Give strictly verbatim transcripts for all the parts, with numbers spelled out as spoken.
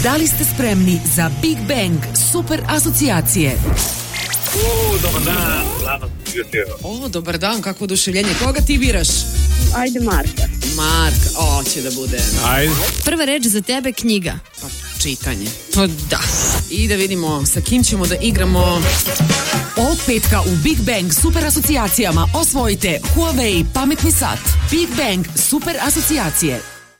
Da li ste spremni za Big Bang super asocijacije? U, dobar dan. O, dobar dan, kakvo oduševljenje. Koga ti biraš? Ajde Marka. Marka, o, će da bude. Ajde. Prva reč za tebe, knjiga. Pa, čitanje. Pa da. I da vidimo sa kim ćemo da igramo. Ovog petka u Big Bang super asocijacijama osvojite Huawei pametni sat. Big Bang super asocijacije.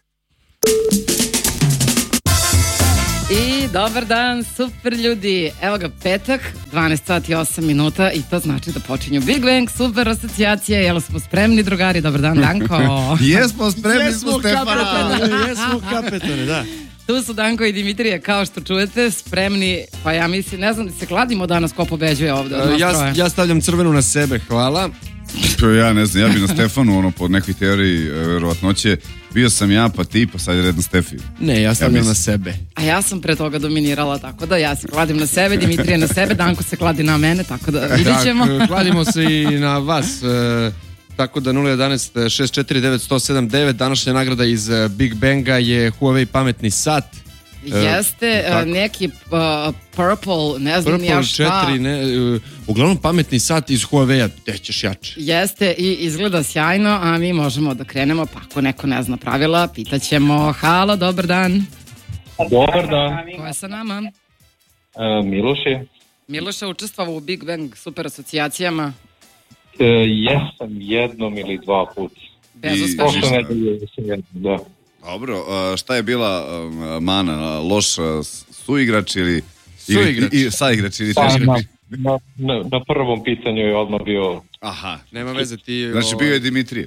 I dobar dan, super ljudi. Evo ga petak, dvanaest sati i osam minuta i to znači da počinju Big Bang super asocijacije. Jel smo spremni, drugari? Dobar dan, Danko. Jesmo spremni, Jesmo Stefana. Jesmo kapetane, da. Tu su Danko i Dimitrije, kao što čujete, spremni, pa ja mislim, ne znam da se kladimo danas ko pobeđuje ovde. Uh, ja, ja stavljam crvenu na sebe, hvala. Ja ne znam, ja bi na Stefanu, ono, po nekoj teoriji verovatnoće, bio sam ja, pa ti, pa sad je red na Stefi. Ne, ja stavljam ja na sebe. A ja sam pre toga dominirala, tako da ja se kladim na sebe, Dimitrije na sebe, Danko se kladi na mene, tako da vidit ćemo. Tak, kladimo se i na vas. Uh, tako da nula jedanaest šest četiri devet sto sedam devet, današnja nagrada iz Big Banga je Huawei pametni sat. Jeste, uh, neki uh, purple, ne znam ja šta. Purple četiri, ne, uh, uglavnom pametni sat iz Huawei-a, gde ćeš jače. Jeste i izgleda sjajno, a mi možemo da krenemo, pa ako neko ne zna pravila, pitaćemo. Halo, dobar dan. Dobar dan. Ko je sa nama? Uh, Miloš je. Miloš je učestvovao u Big Bang super asocijacijama. Uh, jesam jednom ili dva puta. Bezuspešno. Prošle nedelje sam jednom, da. Dobro, šta je bila mana, loš suigrač ili suigrač i, i saigrač ili pa, teži? Na, na, na, na prvom pitanju je odmah bio. Aha, nema veze ti. Znači bio je Dimitrije.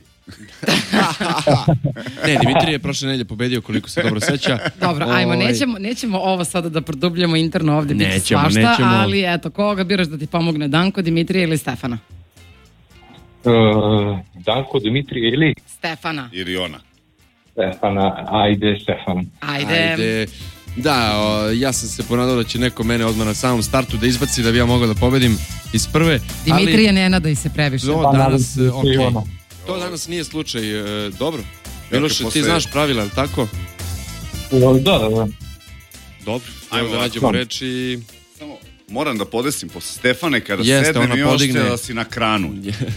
Ne, Dimitrije je prošle nedelje pobedio, koliko se dobro seća. Dobro, ajmo, Oj. nećemo, nećemo ovo sada da produbljamo interno ovde, biti Nećemo, svašta, nećemo. ali eto, koga biraš da ti pomogne, Danko, Dimitrije ili Stefana? Uh, Danko, Dimitrije ili? Stefana. Ili ona. Stefana, ajde Stefana. Ajde. Ajde. Da, o, ja sam se ponadao da će neko mene odmah na samom startu da izbaci da bi ja mogao da pobedim iz prve. Dimitrije, ne nadaj se previše. To danas, Pa, okay. To danas nije slučaj. E, dobro. Miloše, ti znaš pravila, je li tako? Da, da, da. Dobro, Ajmo da nađemo reč i... Samo moram da podesim posle Stefane kada Jeste, sednem i još podigne. da si na kranu.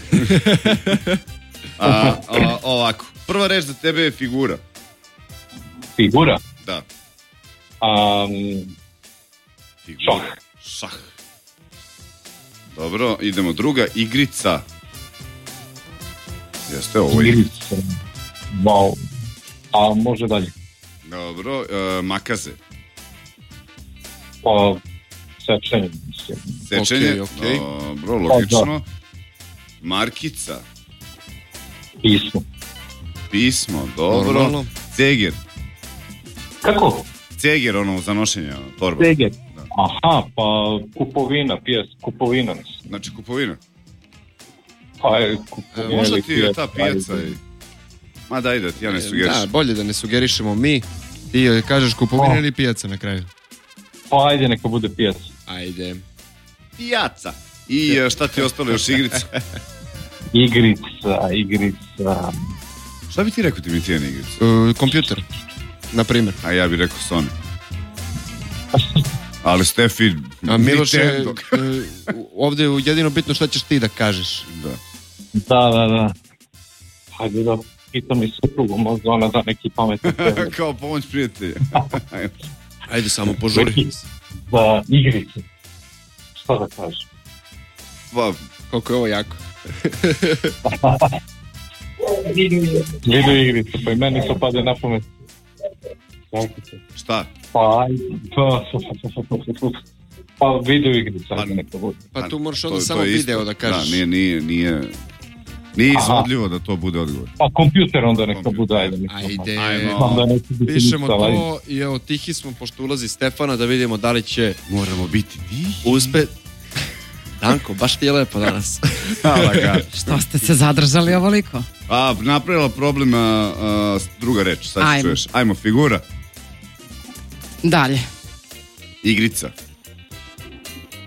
a, a, ovako, prva reč za tebe je figura. Figura? Da. Um, Figura. šah. Šah. Dobro, idemo druga, igrica. Jeste, ovo je igrica. Wow. A može dalje? Dobro, uh, makaze. Pa, sečenje. Sečenje, okay, okay. Dobro, logično. Markica. Pismo. Pismo, dobro. Normalno. Ceger. Kako? Ceger, ono, za nošenje, torba. Ceger. Da. Aha, pa kupovina, pijes, kupovina. Znači, kupovina. Pa je kupovina. E, možda ti je ta pijaca i... Ma daj da ti ja ne sugerišem. Da, bolje da ne sugerišemo mi. Ti kažeš kupovina oh. ili pijaca na kraju? Pa ajde, neka bude pijaca. Ajde. Pijaca. I šta ti je ostalo još igrica? Igrica, igrica. Šta bi ti rekao ti mi ti je igrica? Uh, kompjuter, na primjer. A ja bih rekao Sony. Ali Stefi, a Miloše, uh, ovdje je jedino bitno šta ćeš ti da kažeš. Da. Da, da, da. Hajde da pitam i suprugu, možda ona da neki pametni. Kao pomoć prijatelja. Ajde samo požuri. Da, igrice. Šta da kažem? Pa, koliko je ovo jako. Video igrice, pa i meni to pade na pamet. Šta? Pa ajde, pa, pa video igrice, ajde neka bude. Pa tu moraš onda samo video da kažeš. Da, nije, nije, nije, nije izvodljivo da to bude odgovor. Pa kompjuter onda neka bude, ajde. Ajde, ajde. Pišemo to i evo tihi smo, pošto ulazi Stefana, da vidimo da li će... Moramo biti tihi. Uspe... Danko, baš ti je lepo danas. Što ste se zadržali ovoliko? A, napravila problem a, a, druga reč, sad ću čuješ. Ajmo, figura. Dalje. Igrica.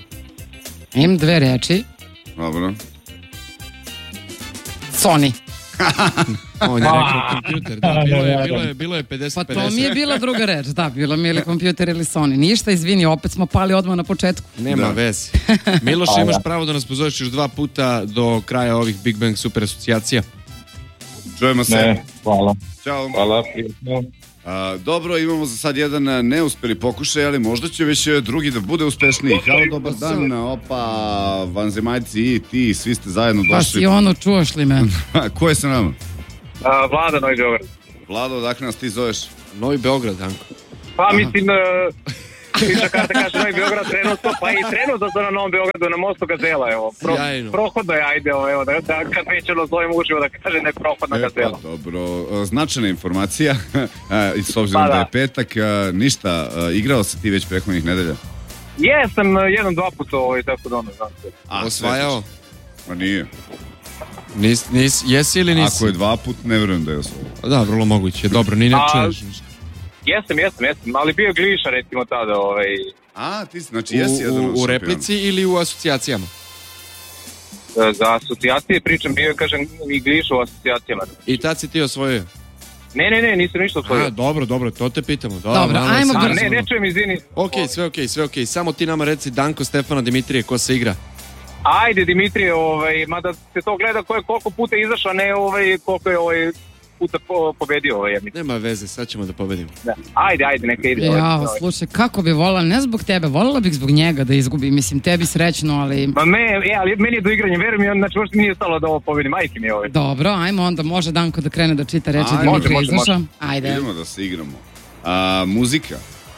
Imam dve reči. Dobro. Sony. On je rekao kompjuter, da, bilo je, bilo je, bilo je pedeset Pa pedeset. to mi je bila druga reč, da, bilo mi je ili kompjuter ili Sony. Ništa, izvini, opet smo pali odmah na početku. Nema Da. veze. Miloš, imaš pravo da nas pozoveš još dva puta do kraja ovih Big Bang super asocijacija. Čujemo se. Ne, hvala. Ćao. Hvala, prijatno. A, dobro, imamo za sad jedan a, neuspeli pokušaj, ali možda će već a, drugi da bude uspešniji. Halo, dobar dan, opa, vanzemaljci i ti, svi ste zajedno Pa došli. si ono, čuvaš li me? Ko je sa nama? A, Vlada Novi Beograd. Vlado, odakle nas ti zoveš? Novi Beograd, Danko. Pa mislim, Piša karta kaže Novi Beograd trenutno, pa i trenutno su na Novom Beogradu na mostu Gazela, evo. Pro, Sjajno. prohodno je, ajde, evo, da, da kad već ono zovem uživo da kaže ne prohodna E, Gazela. pa, dobro, a, značajna informacija, a, i s obzirom Pa da. da je petak, a, ništa, a, igrao si ti već prethodnih nedelja? Jesam jedan, dva puta ovaj, tako da ono, znam se. A, Osvajao? Pa nije. Nis, nis, jesi ili nisi? Ako je dva put, ne verujem da je osvojio. Da, vrlo moguće. Dobro, ni ne A- čuješ ništa. Jesam, jesam, jesam, ali bio je Gliša recimo tada, ovaj, A, ti si, znači jesi jedan od U, u, u šampiona. replici ili u asocijacijama? za asocijacije pričam, bio je, kažem, i Gliša u asocijacijama. I tad si ti osvojio? Ne, ne, ne, nisam ništa A, osvojio. dobro, dobro, to te pitamo. Dobro, Dobro, malo ajmo sam A, brzo. ne, ne čujem, izvini. Ok, sve ok, sve ok. Samo ti nama reci Danko, Stefana, Dimitrije, ko se igra? Ajde, Dimitrije, ovaj, mada se to gleda ko je koliko puta izašao, ne ovaj, koliko je ovaj puta po, pobedio ovaj, ja mislim. Nema veze, sad ćemo da pobedimo. Da. Ajde, ajde, neka ide. Ja, ovaj. slušaj, kako bi volala, ne zbog tebe, volala bih zbog njega da izgubi, mislim, tebi srećno, ali... Ma me, e, ali meni je do igranja, verujem mi, on, znači možda mi nije stalo da ovo pobedi, majke mi je ovaj. Dobro, ajmo onda, može Danko da krene da čita reči Ajde, Dimitrije može, može, izašao. Ajde. Idemo da se igramo. A, muzika,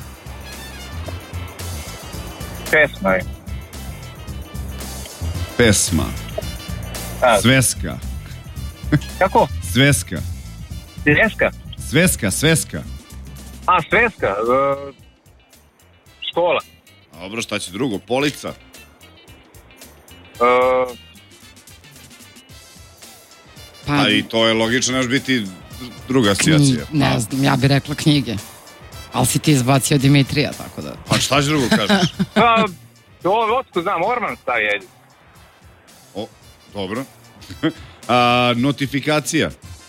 Pesma je. pesma, A, sveska, kako? sveska, Sveska? sveska, sveska. A, sveska. Uh, škola. A, dobro, šta će drugo? Polica, Uh, Pa, a i to je logično, neš biti druga asocijacija. knji- ne znam, ja bih rekla knjige. Ali si ti izbacio Dimitrija, tako da... Pa šta će drugo kažeš? pa, ovo, otko znam, Orman stavi, ajde. O, dobro. A, notifikacija,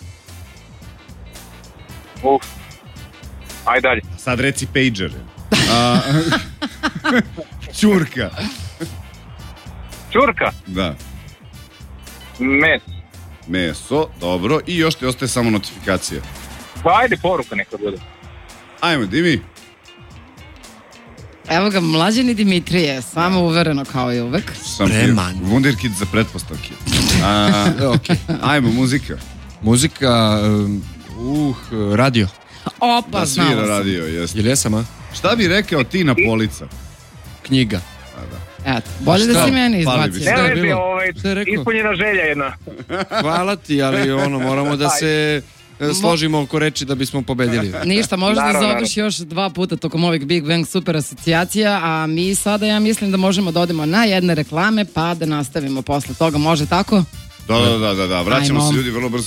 Uf. Ajde dalje. sad reci pager. A, ćurka, Čurka. da. Mes. Meso, dobro. I još ti ostaje samo notifikacija. Pa ajde, poruka neka bude. Ajmo, Dimi. Evo ga, mlađeni Dimitrije, samo uvereno kao i uvek. Sam ti Spreman. wunderkid za pretpostavke. A, Ok. ajmo, muzika. Muzika, um, uh, radio. Opa, Da svira znala sam. radio, jeste. Jel jesam, a? Šta bi rekao ti na polica? Knjiga. Eto, bolje da Šta? si meni Pali bi izbacio. se. Šta Ne je vezi, bilo? ovaj, Šta je rekao? ispunjena želja jedna. Hvala ti, ali ono, moramo da se e, složimo oko reči da bismo pobedili. Ništa, možda da Naravno, zoveš još dva puta tokom ovih Big Bang super asocijacija, a mi sada ja mislim da možemo da odemo na jedne reklame pa da nastavimo posle toga, može tako? Da, da, da, da, da. Vraćamo Ajmo. se ljudi vrlo brzo.